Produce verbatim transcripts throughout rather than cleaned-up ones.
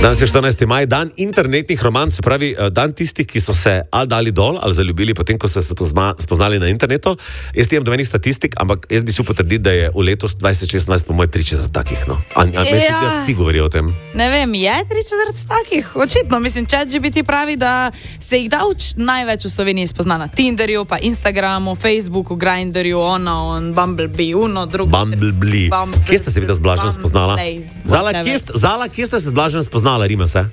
Danes je štirinajsti maj, dan internetnih romanc, se pravi, dan tistih, ki so se ali dali dol, ali zaljubili potem, ko so se spoznali na internetu. Jaz nimam domenih statistik, ampak jaz bi si potrdil, da je v letu dvajset šestnajst po moj tri četrt takih, no. A, a mislim, Ja. da vsi govorijo o tem. Ne vem, je tri četrt takih? Očitno, mislim, ChatGPT pravi, da se jih davč največ v Sloveniji spozna na Tinderju, pa Instagramu, Facebooku, Grindrju, ono, on, Bumblebee, uno, drugo. Bumblebee. Bumblebee. Kje ste se videla z Blažem spoznala? Bumblebee. Zala, Whatever. kje, st- Zala, kje ste se z Blažem spoznala, Rima se?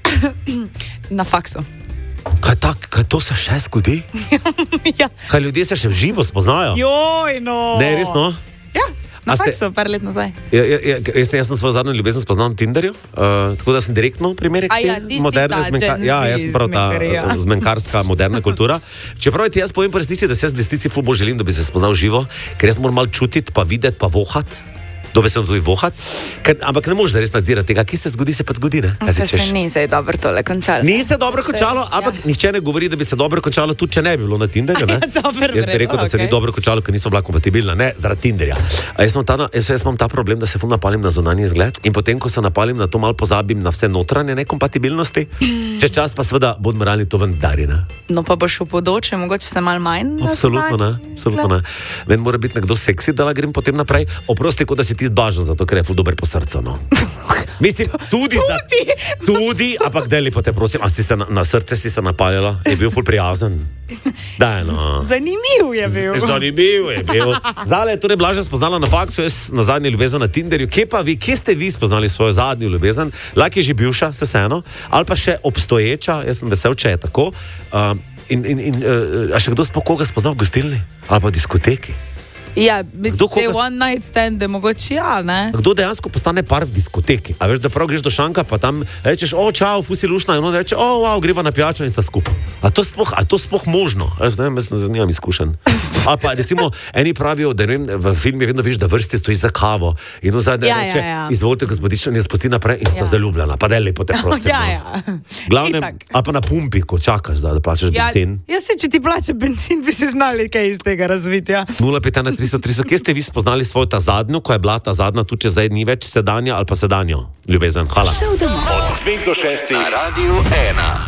Na faksu. Kaj tak, kaj to se še zgodi? Ja. Kaj ljudje se še v živo spoznajo? Joj, no. Ne, resno? Ja, na A ste- faksu, par let nazaj. Ja, ja, ja, jaz, jaz sem svojo zadnjo ljubezen spoznal na Tinderju, uh, tako da sem direktno primerek A ja, te ti si moderne ta zmenka- Gen Z ja, jaz sem prav ta zmenkar, ja. uh, zmenkarska moderna kultura. Čeprav ti jaz povem po resnici, da se jaz v resnici ful bolj želim, da bi se spoznal živo, ker jaz moram malo čutiti, pa videti, pa vohat. Dobe sem tudi vohat, ker, ampak ne moreš zares nadzirati tega, ki se zgodi, se pa zgodi, ne? Kaj si Se češ? se ni zdaj dobro tole končalo. Ni se dobro končalo, ampak Ja. nihče ne govori, da bi se dobro končalo, tudi če ne bi bilo na Tinderju. Ne? Ja, dobro, Jaz bi rekel, da se okej. ni dobro končalo, ker nismo bila kompatibilna, ne zaradi Tinderja. A jaz, imam ta, na- jaz, jaz imam ta problem, da se ful napalim na zunanji izgled in potem, ko se napalim na to, malo pozabim na vse notranje nekompatibilnosti. Čez čas pa seveda bodo morali to ven dari, ne? No pa boš v podoče, mogoče se malo manj. Absolutno ne, absolutno ne. Meni mora biti nekdo seksi, da la grem potem naprej. Oprosti, kot da si ti Blažen, zato ker je ful dober po srcu, no. Mislim, tudi, da, tudi, ampak deli pa te prosim, a si se na, na srce si se napaljala, je bil ful prijazen. Daj, no. Zanimiv je bil. Zanimivo je bil. Zale je torej Blaža spoznala na faksu, jaz na zadnji ljubezen na Tinderju. Kje pa vi, kje ste vi spoznali svojo zadnjo ljubezen? Lahko je že bivša, se vseeno, ali pa še obstoječa, jaz sem vesel, če je tako. Uh, in, in, in, uh, a še kdo sploh koga spoznal v gostilni? Ali pa v diskoteki? Ja, Kdo mislim, te koga s- one night stand, mogoče ja, ne? Kdo dejansko postane par v diskoteki? A veš, da prav greš do šanka, pa tam rečeš, o, čau, fusi lušna, in on reče, o, wow, greva na pijačo in sta skupaj. A to sploh, a to sploh možno? Jaz ne vem, jaz ne- nimam izkušenj. Ali pa recimo, eni pravijo, da ne vem, v filmu vedno veš, da vrsti stoji za kavo in v zadnje Ja, reče, ja, ja. izvolite, gospodična, in spusti naprej in sta Ja. zaljubljena. Pa daj lepo te prosim. Ja, no. ja. Glavnem, Itak. ali pa na pumpi, ko čakaš, da, da plačaš Ja, benzin. jaz se, če ti plača benzin, bi se znali kaj iz tega razviti. Ja. nula pet ena tristo tristo, kje ste vi spoznali svojo ta zadnjo, ko je bila ta zadnja, tudi če zdaj ni več sedanja ali pa sedanjo ljubezen? Hvala. Od dveh do šestih na Radiu ena.